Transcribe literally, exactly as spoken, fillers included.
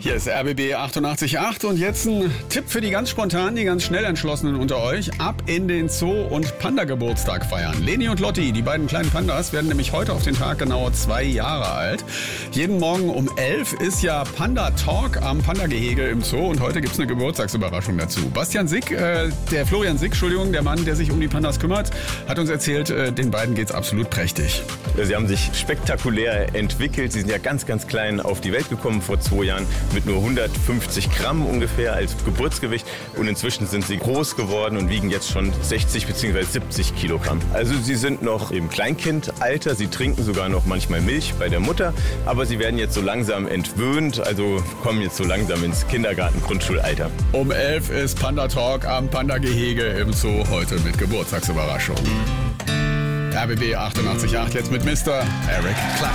Hier ist R B B achtundachtzig Komma acht und jetzt ein Tipp für die ganz spontanen, die ganz schnell Entschlossenen unter euch. Ab in den Zoo und Panda-Geburtstag feiern. Leni und Lotti, die beiden kleinen Pandas, werden nämlich heute auf den Tag genau zwei Jahre alt. Jeden Morgen um elf ist ja Panda-Talk am Panda-Gehege im Zoo und heute gibt's eine Geburtstagsüberraschung dazu. Bastian Sick, äh, der Florian Sick, Entschuldigung, der Mann, der sich um die Pandas kümmert, hat uns erzählt, äh, den beiden geht's absolut prächtig. Sie haben sich spektakulär entwickelt. Sie sind ja ganz, ganz klein auf die Welt gekommen vor zwei Jahren mit nur hundertfünfzig Gramm ungefähr als Geburtsgewicht. Und inzwischen sind sie groß geworden und wiegen jetzt schon sechzig bzw. siebzig Kilogramm. Also sie sind noch im Kleinkindalter. Sie trinken sogar noch manchmal Milch bei der Mutter. Aber sie werden jetzt so langsam entwöhnt, also kommen jetzt so langsam ins Kindergarten-, Grundschulalter. Um elf ist Panda Talk am Panda-Gehege im Zoo, heute mit Geburtstagsüberraschung. R B B achtundachtzig Komma acht jetzt mit Mister Eric Clapton.